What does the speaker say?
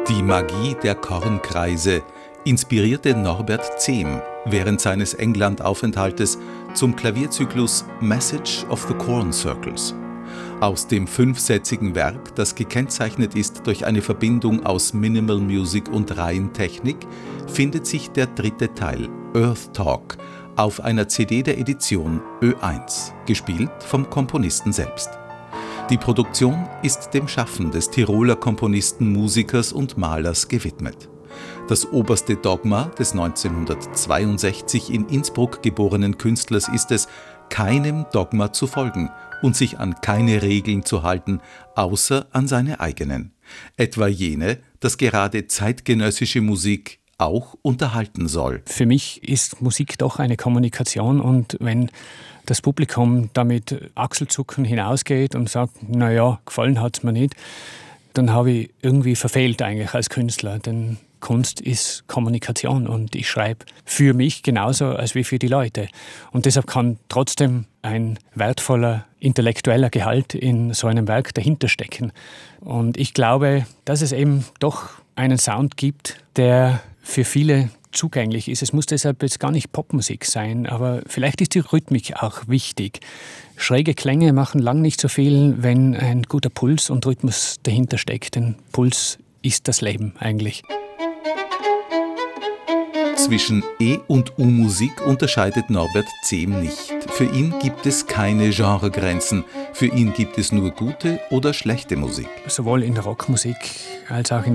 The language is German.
Die Magie der Kornkreise inspirierte Norbert Zehm während seines Englandaufenthaltes zum Klavierzyklus Message of the Corn Circles. Aus dem fünfsätzigen Werk, das gekennzeichnet ist durch eine Verbindung aus Minimal Music und Reihentechnik, findet sich der dritte Teil, Earth Talk, auf einer CD der Edition Ö1, gespielt vom Komponisten selbst. Die Produktion ist dem Schaffen des Tiroler Komponisten, Musikers und Malers gewidmet. Das oberste Dogma des 1962 in Innsbruck geborenen Künstlers ist es, keinem Dogma zu folgen und sich an keine Regeln zu halten, außer an seine eigenen. Etwa jene, dass gerade zeitgenössische Musik auch unterhalten soll. Für mich ist Musik doch eine Kommunikation, und wenn das Publikum damit Achselzucken hinausgeht und sagt, naja, gefallen hat es mir nicht, dann habe ich irgendwie verfehlt eigentlich als Künstler. Denn Kunst ist Kommunikation und ich schreibe für mich genauso als wie für die Leute. Und deshalb kann trotzdem ein wertvoller intellektueller Gehalt in so einem Werk dahinter stecken. Und ich glaube, dass es eben doch einen Sound gibt, der für viele zugänglich ist. Es muss deshalb jetzt gar nicht Popmusik sein, aber vielleicht ist die Rhythmik auch wichtig. Schräge Klänge machen lang nicht so viel, wenn ein guter Puls und Rhythmus dahinter steckt. Denn Puls ist das Leben eigentlich. Zwischen E- und U-Musik unterscheidet Norbert Zehm nicht. Für ihn gibt es keine Genregrenzen. Für ihn gibt es nur gute oder schlechte Musik. Sowohl in der Rockmusik als auch in